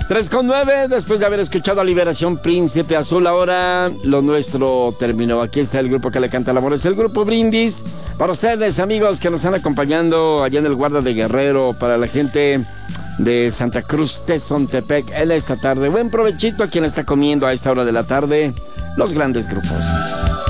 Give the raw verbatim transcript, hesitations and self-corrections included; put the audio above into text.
tres con nueve, después de haber escuchado a Liberación Príncipe Azul, ahora lo nuestro terminó. Aquí está el grupo que le canta el amor, es el Grupo Brindis. Para ustedes, amigos, que nos están acompañando allá en el Guarda de Guerrero, para la gente de Santa Cruz, Tezontepec, en esta tarde. Buen provechito a quien está comiendo a esta hora de la tarde los grandes grupos.